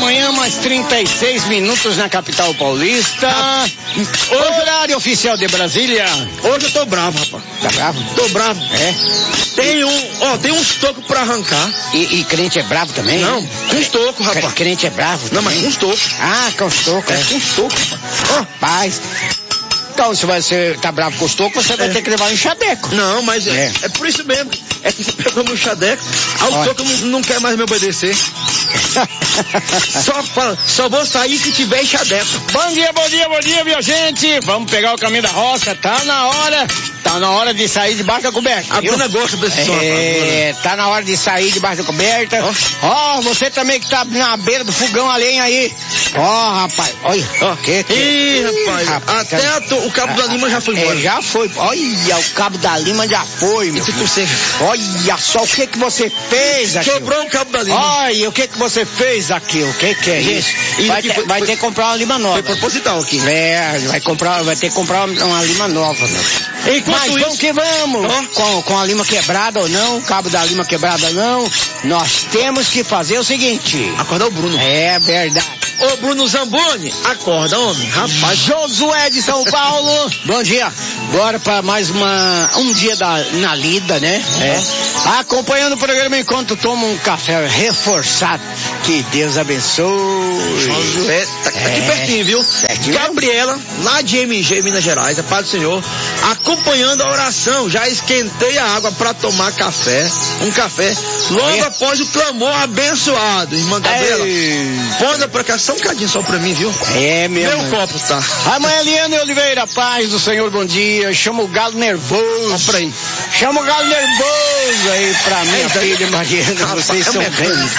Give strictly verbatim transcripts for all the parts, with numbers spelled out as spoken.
manhã, mais trinta e seis minutos na capital paulista. Ah, horário oficial de Brasília. Hoje eu tô bravo, rapaz. Tá bravo? Tô bravo. É? Tem um, ó, tem uns tocos pra arrancar. E, e crente é bravo também? Não, com uns tocos, rapaz. Crente é bravo Não, também? mas com uns tocos. Ah, com os tocos. É, com uns tocos, rapaz. Ó. Rapaz. Então, se você tá bravo com os tocos, você vai é. ter que levar um chadeco. Não, mas é, é. é por isso mesmo. É que você pegou meu chadeco, aí o toco não, não quer mais me obedecer. só, fala, só vou sair se tiver chadeco. Bom dia, bom dia, bom dia, minha gente. Vamos pegar o caminho da roça. Tá na hora, tá na hora de sair debaixo da coberta. A Bruna gosta desse som. É, tá na hora de sair debaixo da coberta. Ó, oh, você também que tá na beira do fogão a lenha aí. Ó, oh, rapaz, olha. Ó, que, que... Ih, rapaz, rapaz até tá... to... o cabo da lima já foi embora. É, já foi. Olha, o cabo da lima já foi, meu filho. Você... Olha só o que que você fez aqui. Sobrou um cabo da lima. Olha, o que que você fez aqui? O que que é isso? isso? Vai, ter, foi, vai foi... ter que comprar uma lima nova. Foi proposital aqui. É, vai comprar, vai ter que comprar uma lima nova, meu. Enquanto Mas isso... vamos que vamos. Oh. Com, com a lima quebrada ou não, o cabo da lima quebrada ou não, nós temos que fazer o seguinte. Acordar o Bruno. É verdade. Ô Bruno Zamboni, acorda, homem. Rapaz. Josué de São Paulo. Bom dia. Bora para mais uma, um dia da, na lida, né? É. Acompanhando o programa enquanto toma um café reforçado. Que Deus abençoe. Josué, tá, tá é. aqui pertinho, viu? Pertinho. Gabriela, lá de M G, Minas Gerais, a paz do Senhor, acompanhando a oração. Já esquentei a água para tomar café, um café, logo é. após o clamor abençoado. Irmã Gabriela, põe pra cá só um cadinho só pra mim, viu? É mesmo. Meu copo, tá? A mãe Eliane Oliveira, paz do Senhor, bom dia. Chama o galo nervoso. Ó, pra aí. Chama o galo nervoso aí pra minha é, filha Mariana. Vocês são bem.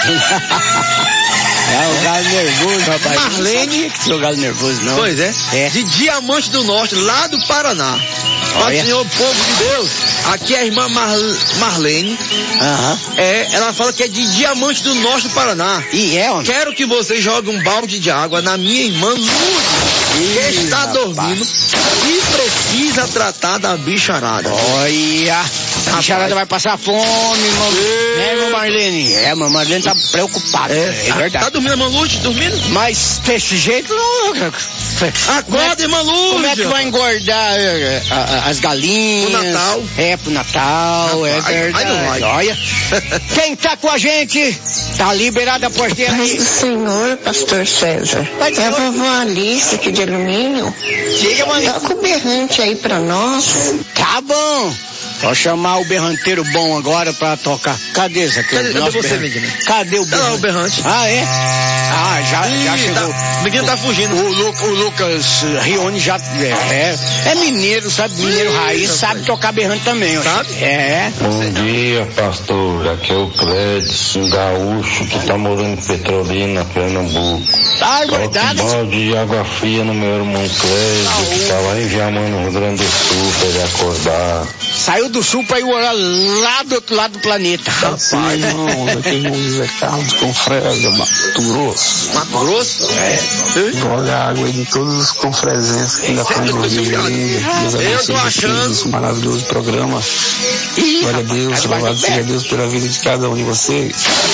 É o galo nervoso, rapaz. Marlene. Que o galo nervoso, não. Pois é. é. De Diamante do Norte, lá do Paraná. Ó, Senhor, povo de Deus. Aqui é a irmã Mar... Marlene. Aham. É, ela fala que é de Diamante do Norte do Paraná. E é, onde? Quero que você jogue um balde de água na minha irmã Lourdes, que está rapaz. dormindo e precisa tratar da bicharada. Olha, a bicharada vai passar fome, irmão. É, irmã Marlene. É, irmã Marlene tá preocupada. É, é verdade. Tá dormindo, irmã Lourdes? Dormindo? Mas desse jeito não. Acorda, irmã Lourdes. Como é que vai engordar uh, uh, as galinhas? Pro Natal. É, pro Natal, rapaz, é verdade. Aí não vai. Olha, quem tá com a gente, tá liberada a porteira aí. Paz do Senhor, pastor César. Paz é a vovó Alice aqui de Alumínio. Diga, mãe. Toca o berrante aí pra nós. Tá bom. Vou chamar o berranteiro bom agora pra tocar. Cadê esse aqui? Cadê, cadê você, menina? Cadê o berrante? Não, o berrante. Ah, é? Ah, já, Ih, já chegou. Tá, o menino tá fugindo. O, Lu, o Lucas Rione já é, é mineiro, sabe? Mineiro Ih, raiz, sabe tocar berrante também, sabe? É. Bom dia, pastor. Aqui é o Clédio, um gaúcho que tá morando em Petrolina, Pernambuco. Ah, é verdade. Um balde de água fria no meu irmão Clédio, que tá lá em Viamão, no Rio Grande do Sul, pra ele acordar. Saiu do sul pra ir orar lá do outro lado do planeta. Rapaz, não, daqui é José Carlos Confresa, Mato Grosso. Mato Grosso? É. Olha a água aí de todos os confresenses que ainda estão dormindo ainda. Deus abençoe vocês nesse maravilhoso programa. Glória a Deus, louvado seja Deus pela vida de cada um de vocês.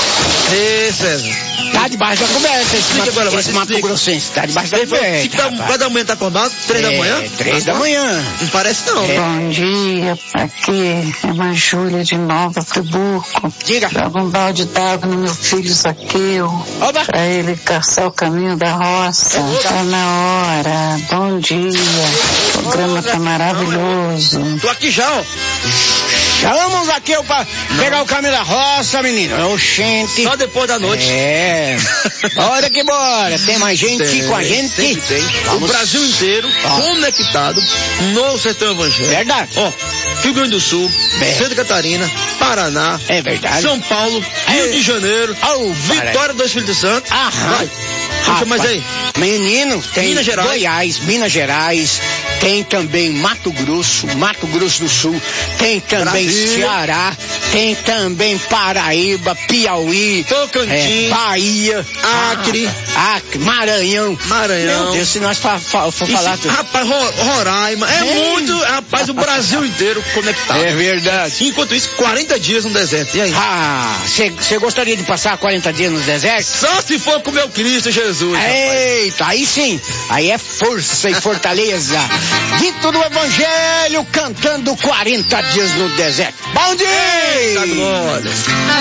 Ei, César. Tá debaixo da coberta, esse, Mato, agora, esse Mato Grossense. Tá debaixo da coberta. Vai da manhã tá acordado? Três é, da manhã? Três da manhã. Não parece não. É. Bom dia, aqui é uma Júlia de Nova Friburgo. Diga. Joga um balde d'água no meu filho Zaqueu. Oba. Pra ele caçar o caminho da roça. Oba. Tá na hora. Bom dia. O programa tá maravilhoso. Tô aqui já, ó. Chamamos aqui pra não. pegar o caminho da roça, menino. Oxente. Só depois da noite. É. Bora que bora. Tem mais gente tem, com a gente. Tem, tem. Vamos. O Brasil inteiro ó. conectado no sertão evangélico. Verdade. Ó, Rio Grande do Sul, é. Santa Catarina, Paraná. É verdade. São Paulo, Rio é. de Janeiro, oh, Vitória do Espírito Santo. Aham. Vai. Puxa, mas aí. Menino, tem Minas Gerais. Goiás, Minas Gerais, tem também Mato Grosso, Mato Grosso do Sul, tem também Brasília. Ceará, tem também Paraíba, Piauí, Tocantins, é, Bahia, Acre, ah, Acre, Maranhão. Maranhão. Meu Deus, se nós for, for, for E falar se, tudo. rapaz, Ro- Roraima, é Ei. muito, rapaz, o Brasil inteiro conectado. É verdade. Enquanto isso, quarenta dias no deserto. E aí? Ah, você gostaria de passar quarenta dias no deserto? Só se for com meu Cristo Jesus. Eita, aí sim, aí é força e fortaleza. Dito do Evangelho, cantando quarenta dias no deserto. Bom dia! Eita glória.